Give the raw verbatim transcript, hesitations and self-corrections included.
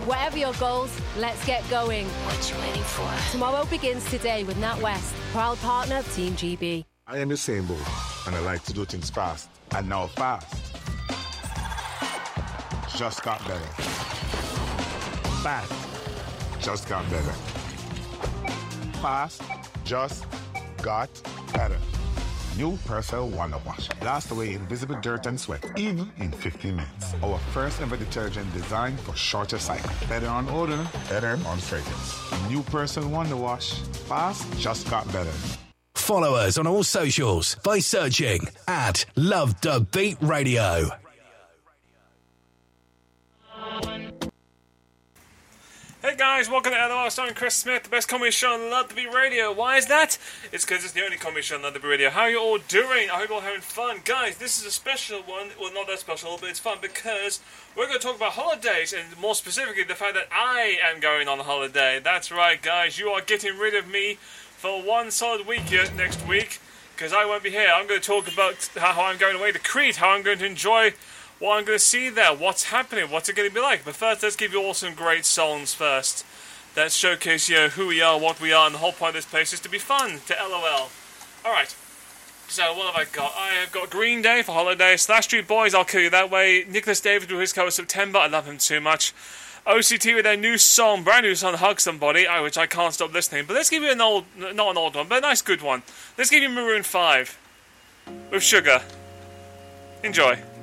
Whatever your goals, let's get going. What you waiting for? Tomorrow begins today with NatWest, proud partner of Team G B. I am Usain Bolt, and I like to do things fast. And now fast just got better. Fast just got better. Fast just got better. New Persil Wonder Wash. Blast away invisible dirt and sweat, even in fifteen minutes. Our first ever detergent designed for shorter cycle. Better on odor, better on fragrance. New Persil Wonder Wash. Fast just got better. Follow us on all socials by searching at Love the Beat Radio. Hey guys, welcome to L O L starring Chris Smith, the best comedy show on Love the Beat Radio. Why is that? It's because it's the only comedy show on Love the Beat Radio. How are you all doing? I hope you're all having fun. Guys, this is a special one. Well, not that special, but it's fun because we're going to talk about holidays, and more specifically the fact that I am going on holiday. That's right, guys. You are getting rid of me for one solid week here next week, because I won't be here. I'm going to talk about how I'm going away to Crete, how I'm going to enjoy what I'm going to see there, what's happening, what's it going to be like. But first, let's give you all some great songs first that showcase, you know, who we are, what we are, and the whole point of this place is to be fun, to L O L. Alright, so what have I got? I have got Green Day for holiday, Slash Street Boys, I'll kill you that way, Nicholas David with his cover September, I love him too much, O C T with their new song, brand new song, Hug Somebody, which I can't stop listening, but let's give you an old, not an old one, but a nice good one. Let's give you Maroon five with Sugar. Enjoy.